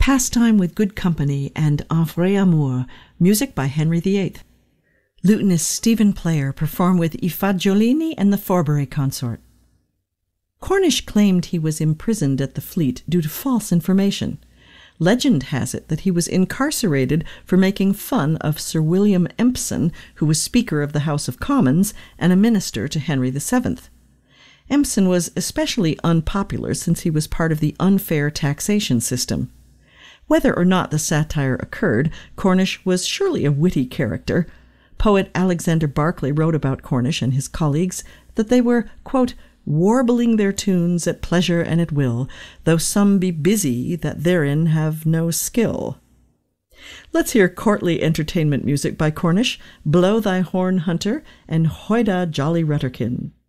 Pastime with Good Company and Un Vrai Amour, music by Henry VIII. Lutenist Stephen Player performed with I Fagiolini and the Forbury Consort. Cornish claimed he was imprisoned at the Fleet due to false information. Legend has it that he was incarcerated for making fun of Sir William Empson, who was Speaker of the House of Commons and a minister to Henry VII. Empson was especially unpopular since he was part of the unfair taxation system. Whether or not the satire occurred, Cornish was surely a witty character. Poet Alexander Barclay wrote about Cornish and his colleagues that they were, quote, warbling their tunes at pleasure and at will, though some be busy that therein have no skill. Let's hear courtly entertainment music by Cornish, Blow Thy Horn, Hunter, and Hoida Jolly Rutterkin.